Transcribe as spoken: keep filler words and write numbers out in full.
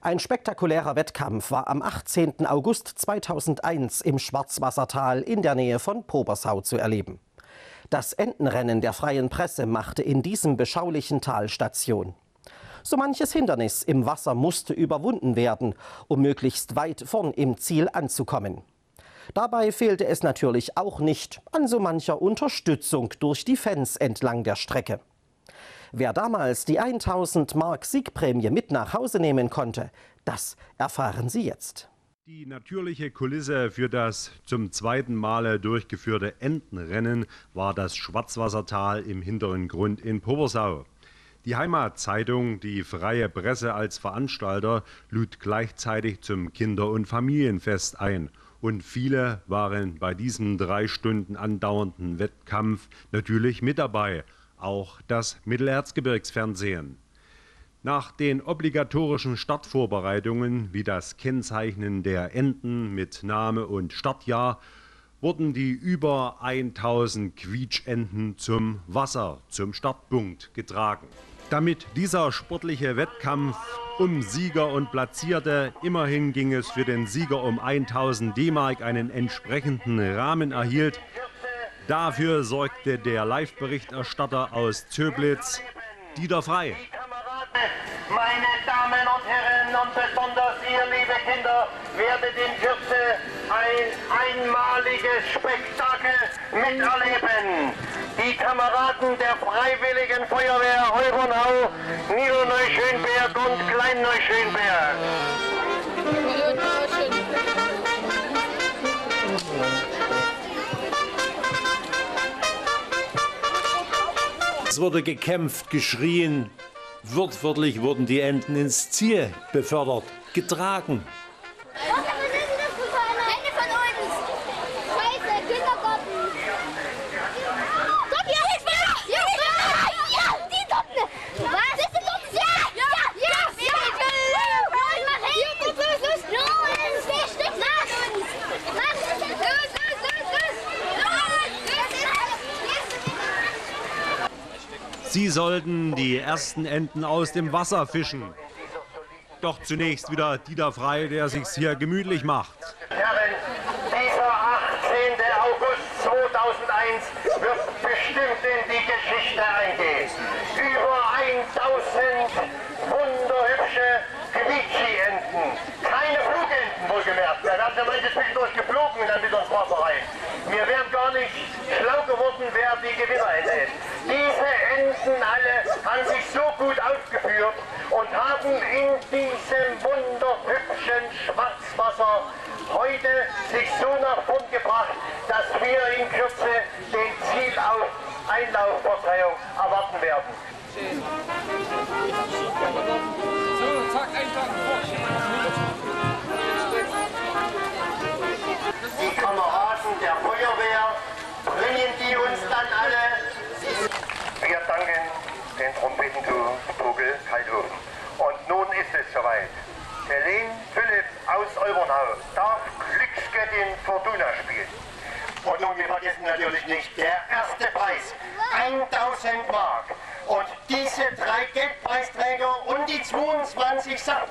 Ein spektakulärer Wettkampf war am achtzehnten August zweitausendeins im Schwarzwassertal in der Nähe von Pobersau zu erleben. Das Entenrennen der Freien Presse machte in diesem beschaulichen Tal Station. So manches Hindernis im Wasser musste überwunden werden, um möglichst weit vorn im Ziel anzukommen. Dabei fehlte es natürlich auch nicht an so mancher Unterstützung durch die Fans entlang der Strecke. Wer damals die tausend Mark Siegprämie mit nach Hause nehmen konnte, das erfahren Sie jetzt. Die natürliche Kulisse für das zum zweiten Male durchgeführte Entenrennen war das Schwarzwassertal im Hintergrund in Pobersau. Die Heimatzeitung, die Freie Presse als Veranstalter, lud gleichzeitig zum Kinder- und Familienfest ein. Und viele waren bei diesem drei Stunden andauernden Wettkampf natürlich mit dabei. Auch das Mittelerzgebirgsfernsehen. Nach den obligatorischen Startvorbereitungen wie das Kennzeichnen der Enten mit Name und Startjahr wurden die über tausend Quietschenten zum Wasser, zum Startpunkt getragen. Damit dieser sportliche Wettkampf um Sieger und Platzierte, immerhin ging es für den Sieger um tausend D-Mark, einen entsprechenden Rahmen erhielt. Dafür sorgte der Live-Berichterstatter aus Zöblitz, Dieter Frey. Meine Damen und Herren und besonders ihr, liebe Kinder, werdet in Kürze ein einmaliges Spektakel miterleben. Die Kameraden der Freiwilligen Feuerwehr Heuronau, Niederneuschönberg und Kleinneuschönberg. Es wurde gekämpft, geschrien. Wortwörtlich wurden die Enten ins Ziel befördert, getragen. Was ist denn das für eine Ente von uns? Scheiße, Kindergarten. Dort hier, Hilfe! Ja, ja, die dort. Was? Das sind dort. Ja, ja, ja, ja. Los, mach hin. Los, los, los. Los, zwei Stück nach uns. Mach. Los, los, los, los. Sie sollten die ersten Enten aus dem Wasser fischen. Doch zunächst wieder Dieter Frey, der sich's hier gemütlich macht. Herren, dieser achtzehnte August zweitausendeins wird bestimmt in die Geschichte eingehen. Über tausend wunderhübsche Quietschi-Enten. Keine Flugenten wohlgemerkt. Da werden ja manche zwischendurch geflogen und dann wieder ins Wasser rein. Wir wären gar nicht schlau geworden, wer die Gewinner hätte. Diese Enten alle haben sich so gut aufgeführt und haben in diesem wunderhübschen Schwarzwasser heute sich so nach vorn gebracht, dass wir in Kürze den Zielauf Einlaufverzeihung erwarten werden. So, zack, einschlagen. Die Kameraden der Feuerwehr bringen die uns dann alle. Wir danken den Trompetenvogel Kalthofen. Und nun ist es soweit. Helene Philipp aus Olbernau darf Glücksgöttin Fortuna spielen. Und nun, wir vergessen natürlich nicht, der erste Preis, tausend Mark. Und diese drei Geldpreisträger und die zweiundzwanzig Sachen.